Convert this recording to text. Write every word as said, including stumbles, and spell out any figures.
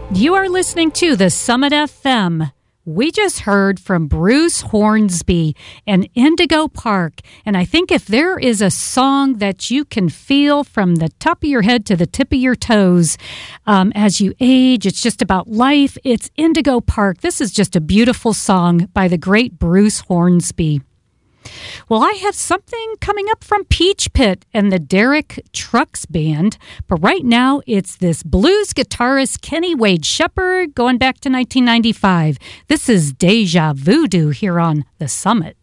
You are listening to the Summit F M. We just heard from Bruce Hornsby and Indigo Park. And I think if there is a song that you can feel from the top of your head to the tip of your toes um, as you age, it's just about life, it's Indigo Park. This is just a beautiful song by the great Bruce Hornsby. Well, I have something coming up from Peach Pit and the Derek Trucks Band, but right now it's this blues guitarist Kenny Wade Shepherd going back to nineteen ninety-five. This is Deja Voodoo here on The Summit.